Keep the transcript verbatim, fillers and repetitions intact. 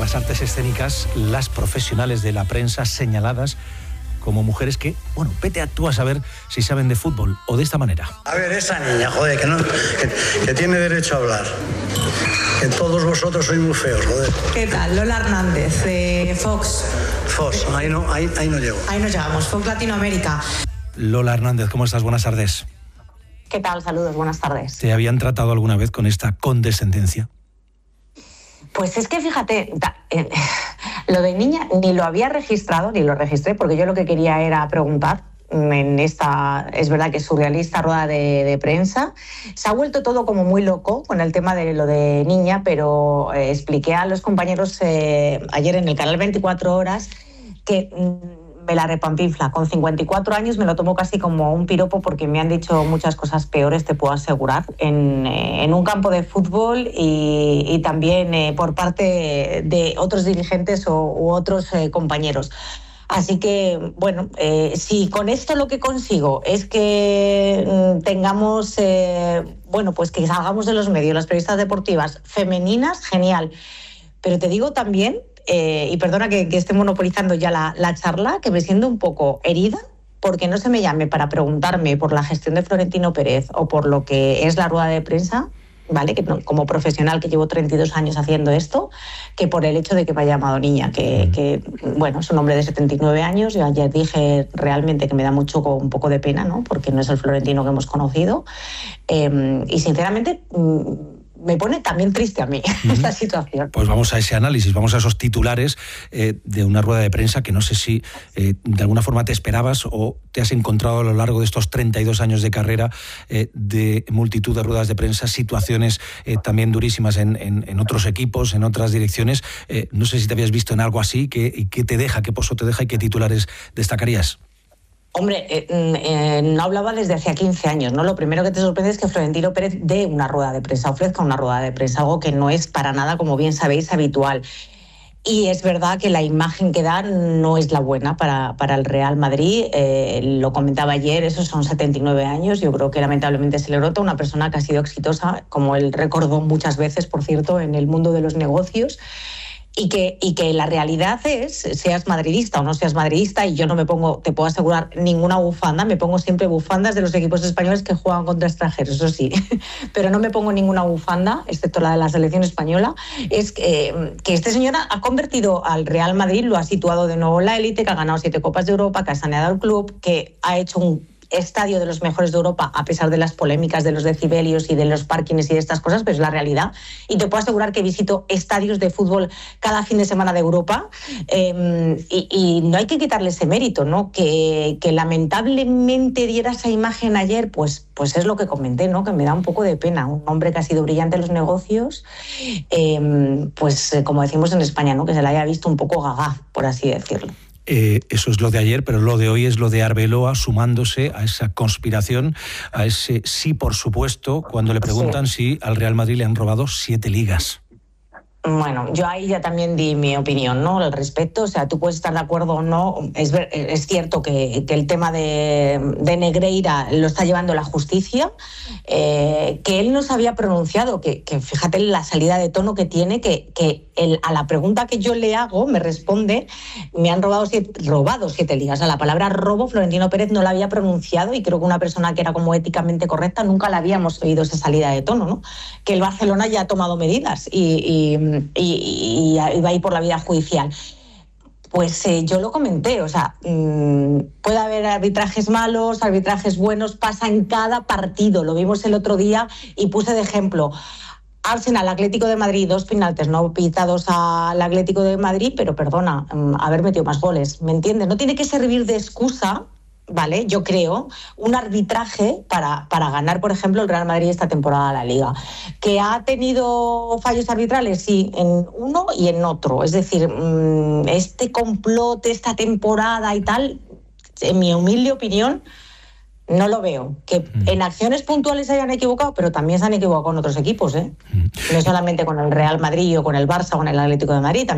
las artes escénicas, las profesionales de la prensa señaladas como mujeres que, bueno, vete a tú a saber si saben de fútbol o de esta manera. A ver, esa niña, joder, que, no, que, que tiene derecho a hablar. Que todos vosotros sois muy feos, joder. ¿Qué tal? Lola Hernández, de Fox. Fox, ahí no, ahí, ahí no llego. Ahí nos llamamos, Fox Latinoamérica. Lola Hernández, ¿cómo estás? Buenas tardes. ¿Qué tal? Saludos, buenas tardes. ¿Te habían tratado alguna vez con esta condescendencia? Pues es que fíjate, da, eh, lo de niña ni lo había registrado, ni lo registré, porque yo lo que quería era preguntar en esta, es verdad que surrealista rueda de, de prensa. Se ha vuelto todo como muy loco con el tema de lo de niña, pero eh, expliqué a los compañeros eh, ayer en el canal veinticuatro horas que mm, me la repampinfla. Con cincuenta y cuatro años me lo tomo casi como un piropo porque me han dicho muchas cosas peores, te puedo asegurar, en, eh, en un campo de fútbol y, y también eh, por parte de otros dirigentes o, u otros eh, compañeros. Así que, bueno, eh, si con esto lo que consigo es que mm, tengamos, eh, bueno, pues que salgamos de los medios, las periodistas deportivas femeninas, genial. Pero te digo también, eh, y perdona que, que esté monopolizando ya la, la charla, que me siento un poco herida porque no se me llame para preguntarme por la gestión de Florentino Pérez o por lo que es la rueda de prensa, ¿vale? Que como profesional que llevo treinta y dos años haciendo esto, que por el hecho de que me haya llamado niña, que, que bueno, es un hombre de setenta y nueve años. Yo ayer dije realmente que me da mucho, un poco de pena, ¿no? Porque no es el Florentino que hemos conocido. Eh, y sinceramente me pone también triste a mí uh-huh. esta situación. Pues vamos a ese análisis, vamos a esos titulares eh, de una rueda de prensa que no sé si eh, de alguna forma te esperabas o te has encontrado a lo largo de estos treinta y dos años de carrera eh, de multitud de ruedas de prensa, situaciones eh, también durísimas en, en, en otros equipos, en otras direcciones. Eh, no sé si te habías visto en algo así, ¿qué, qué te deja, qué pozo te deja y qué titulares destacarías? Hombre, eh, eh, no hablaba desde hacía quince años, ¿no? Lo primero que te sorprende es que Florentino Pérez dé una rueda de prensa, ofrezca una rueda de prensa, algo que no es para nada, como bien sabéis, habitual. Y es verdad que la imagen que da no es la buena para, para el Real Madrid. Eh, lo comentaba ayer, esos son setenta y nueve años. Yo creo que lamentablemente se le brota una persona que ha sido exitosa, como él recordó muchas veces, por cierto, en el mundo de los negocios. Y que, y que la realidad es, seas madridista o no seas madridista, y yo no me pongo, te puedo asegurar, ninguna bufanda, me pongo siempre bufandas de los equipos españoles que juegan contra extranjeros, eso sí, pero no me pongo ninguna bufanda, excepto la de la selección española. Es que, que este señor ha convertido al Real Madrid, lo ha situado de nuevo en la élite, que ha ganado siete Copas de Europa, que ha saneado el club, que ha hecho un estadio de los mejores de Europa, a pesar de las polémicas de los decibelios y de los parkings y de estas cosas, pero es la realidad. Y te puedo asegurar que visito estadios de fútbol cada fin de semana de Europa, eh, y, y no hay que quitarle ese mérito, ¿no? Que, que lamentablemente diera esa imagen ayer, pues, pues es lo que comenté, ¿no? Que me da un poco de pena. Un hombre que ha sido brillante en los negocios, eh, pues como decimos en España, ¿no? Que se le haya visto un poco gaga, por así decirlo. Eh, eso es lo de ayer, pero lo de hoy es lo de Arbeloa sumándose a esa conspiración, a ese sí, por supuesto, cuando le preguntan sí. si al Real Madrid le han robado siete ligas. Bueno, yo ahí ya también di mi opinión, ¿no? Al respecto. O sea, tú puedes estar de acuerdo o no. Es, ver, es cierto que, que el tema de, de Negreira lo está llevando la justicia, eh, que él no se había pronunciado, que, que fíjate la salida de tono que tiene, que, que él, a la pregunta que yo le hago me responde, me han robado siete, robado siete ligas. O sea, la palabra robo Florentino Pérez no la había pronunciado, y creo que una persona que era como éticamente correcta nunca la habíamos oído esa salida de tono, ¿no? Que el Barcelona ya ha tomado medidas y... y Y, y, y va a ir por la vía judicial. Pues eh, yo lo comenté, o sea, mmm, puede haber arbitrajes malos, arbitrajes buenos, pasa en cada partido, lo vimos el otro día y puse de ejemplo Arsenal, Atlético de Madrid, dos penaltis no pitados al Atlético de Madrid, pero perdona, mmm, haber metido más goles, ¿me entiendes? No tiene que servir de excusa, ¿vale? Yo creo, un arbitraje para, para ganar, por ejemplo, el Real Madrid esta temporada de la Liga. ¿Que ha tenido fallos arbitrales? Sí, en uno y en otro. Es decir, este complot, esta temporada y tal, en mi humilde opinión, no lo veo. Que mm. en acciones puntuales se hayan equivocado, pero también se han equivocado con otros equipos, ¿eh? Mm. No solamente con el Real Madrid o con el Barça o con el Atlético de Madrid, también